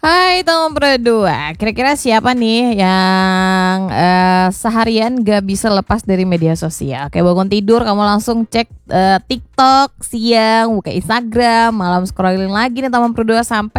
Hai teman berdua, kira-kira siapa nih yang seharian gak bisa lepas dari media sosial? Kayak bangun tidur kamu langsung cek TikTok, siang buka Instagram, malam scrolling lagi nih teman berdua sampai